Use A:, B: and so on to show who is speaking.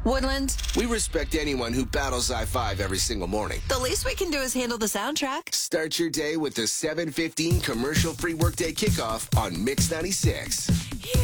A: Woodland.
B: We respect anyone who battles I-5 every single morning.
A: The least we can do is handle the soundtrack.
B: Start your day with the 7:15 commercial-free workday kickoff on Mix 96.
A: Yeah.